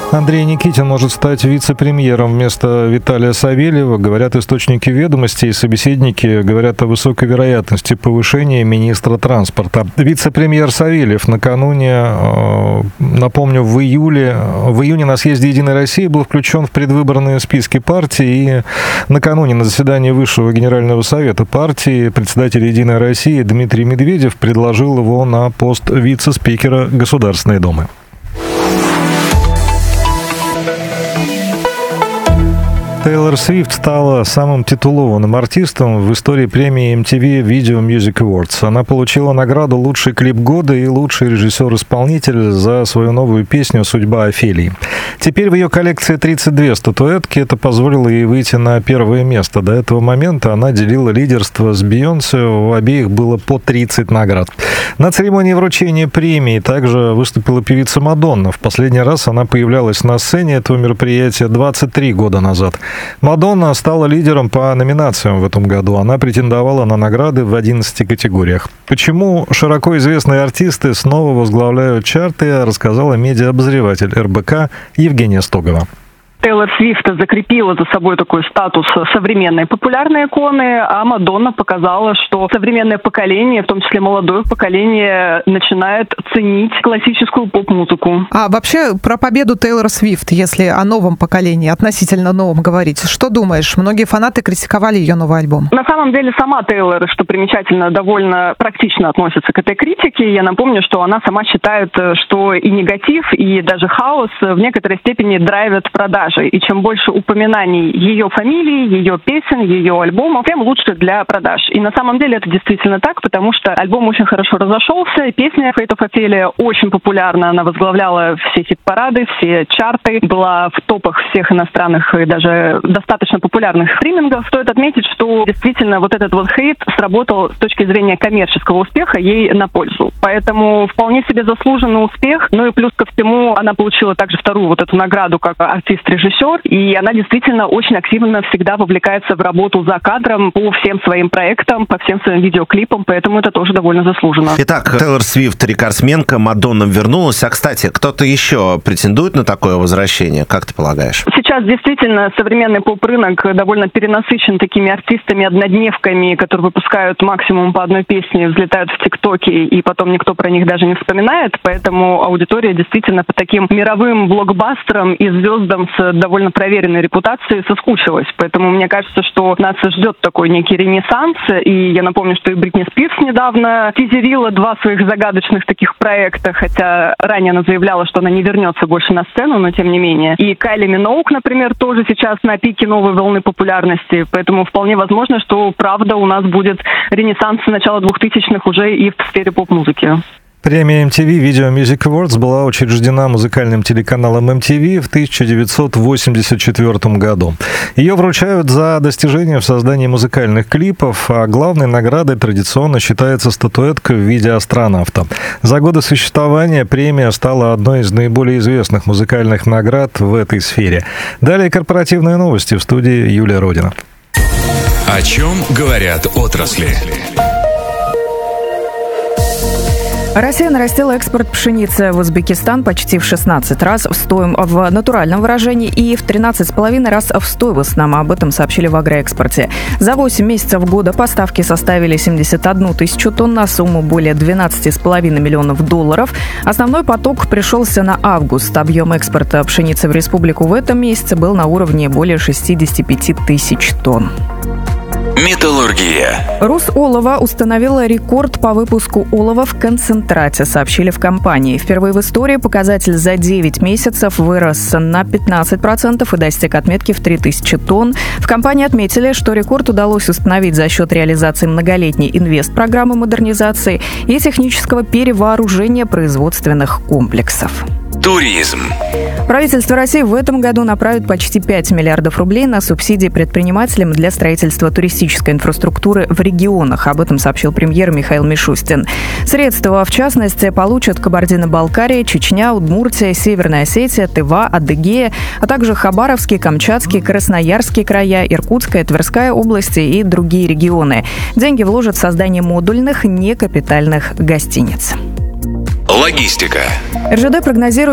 Андрей Никитин может стать вице-премьером вместо Виталия Савельева. Говорят источники «Ведомостей», собеседники говорят о высокой вероятности повышения министра транспорта. Вице-премьер Савельев накануне, напомню, в июне на съезде «Единой России» был включен в предвыборные списки партии. И накануне на заседании Высшего Генерального Совета партии председатель «Единой России» Дмитрий Медведев предложил его на пост вице-спикера Государственной Думы. Тейлор Свифт стала самым титулованным артистом в истории премии MTV Video Music Awards. Она получила награду «Лучший клип года» и «Лучший режиссер-исполнитель» за свою новую песню «Судьба Офелии». Теперь в ее коллекции 32 статуэтки. Это позволило ей выйти на первое место. До этого момента она делила лидерство с Бейонсе. У обеих было по 30 наград. На церемонии вручения премии также выступила певица Мадонна. В последний раз она появлялась на сцене этого мероприятия 23 года назад. Мадонна стала лидером по номинациям в этом году. Она претендовала на награды в 11 категориях. Почему широко известные артисты снова возглавляют чарты, рассказала медиаобозреватель РБК Евгения Стогова. Тейлор Свифт закрепила за собой такой статус современной популярной иконы, а Мадонна показала, что современное поколение, в том числе молодое поколение, начинает ценить классическую поп-музыку. А вообще про победу Тейлор Свифт, если о новом поколении, относительно новом говорить, что думаешь? Многие фанаты критиковали ее новый альбом. На самом деле сама Тейлор, что примечательно, довольно практично относится к этой критике. Я напомню, что она сама считает, что и негатив, и даже хаос в некоторой степени драйвят продажи. И чем больше упоминаний ее фамилии, ее песен, ее альбомов, тем лучше для продаж. И на самом деле это действительно так, потому что альбом очень хорошо разошелся. Песня «Fate of Ophelia» очень популярна. Она возглавляла все хит-парады, все чарты, была в топах всех иностранных и даже достаточно популярных стримингов. Стоит отметить, что действительно вот этот вот хейт сработал с точки зрения коммерческого успеха ей на пользу. Поэтому вполне себе заслуженный успех. Ну и плюс ко всему она получила также вторую вот эту награду как артист-режиссер, и она действительно очень активно всегда вовлекается в работу за кадром по всем своим проектам, по всем своим видеоклипам, поэтому это тоже довольно заслуженно. Итак, Тейлор Свифт рекордсменка, Мадонна вернулась. А, кстати, кто-то еще претендует на такое возвращение? Как ты полагаешь? Сейчас действительно современный поп-рынок довольно перенасыщен такими артистами-однодневками, которые выпускают максимум по одной песне, взлетают в ТикТоке, и потом никто про них даже не вспоминает, поэтому аудитория действительно по таким мировым блокбастерам и звездам с довольно проверенной репутацией соскучилась. Поэтому мне кажется, что нас ждет такой некий ренессанс. И я напомню, что и Бритни Спирс недавно тизерила 2 своих загадочных таких проекта, хотя ранее она заявляла, что она не вернется больше на сцену, но тем не менее. И Кайли Миноуг, например, тоже сейчас на пике новой волны популярности. Поэтому вполне возможно, что правда у нас будет ренессанс начала 2000-х уже и в сфере поп-музыки. Премия MTV Video Music Awards была учреждена музыкальным телеканалом MTV в 1984 году. Ее вручают за достижения в создании музыкальных клипов, а главной наградой традиционно считается статуэтка в виде астронавта. За годы существования премия стала одной из наиболее известных музыкальных наград в этой сфере. Далее корпоративные новости в студии Юлия Родина. О чем говорят отрасли? Россия нарастила экспорт пшеницы в Узбекистан почти в 16 раз в натуральном выражении и в 13,5 раз в стоимостном. Об этом сообщили в Агроэкспорте. За 8 месяцев года поставки составили 71 тысячу тонн на сумму более 12,5 миллионов долларов. Основной поток пришелся на август. Объем экспорта пшеницы в республику в этом месяце был на уровне более 65 тысяч тонн. Металлургия. Русолово установила рекорд по выпуску олова в концентрате, сообщили в компании. Впервые в истории показатель за 9 месяцев вырос на 15% и достиг отметки в 3000 тонн. В компании отметили, что рекорд удалось установить за счет реализации многолетней инвестпрограммы модернизации и технического перевооружения производственных комплексов. Туризм. Правительство России в этом году направит почти 5 миллиардов рублей на субсидии предпринимателям для строительства туристической инфраструктуры в регионах. Об этом сообщил премьер Михаил Мишустин. Средства, в частности, получат Кабардино-Балкария, Чечня, Удмуртия, Северная Осетия, Тыва, Адыгея, а также Хабаровский, Камчатский, Красноярский края, Иркутская, Тверская области и другие регионы. Деньги вложат в создание модульных, некапитальных гостиниц. Логистика. РЖД прогнозирует